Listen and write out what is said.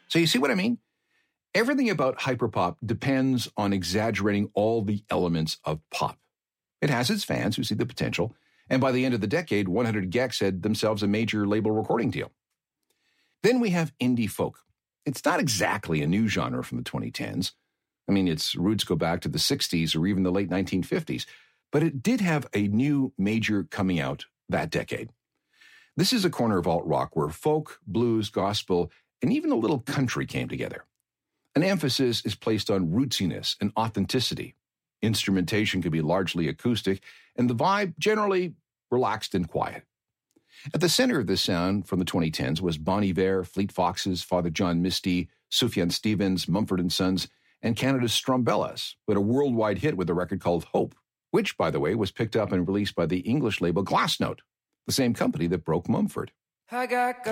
So you see what I mean? Everything about hyperpop depends on exaggerating all the elements of pop. It has its fans who see the potential, and by the end of the decade, 100 gecs had themselves a major label recording deal. Then we have indie folk. It's not exactly a new genre from the 2010s. I mean, its roots go back to the 60s or even the late 1950s, but it did have a new major coming out that decade. This is a corner of alt-rock where folk, blues, gospel, and even a little country came together. An emphasis is placed on rootsiness and authenticity. Instrumentation can be largely acoustic, and the vibe generally relaxed and quiet. At the center of this sound from the 2010s was Bon Iver, Fleet Foxes, Father John Misty, Sufjan Stevens, Mumford & Sons, and Canada's Strumbellas, who had a worldwide hit with a record called Hope, which, by the way, was picked up and released by the English label Glassnote, the same company that broke Mumford.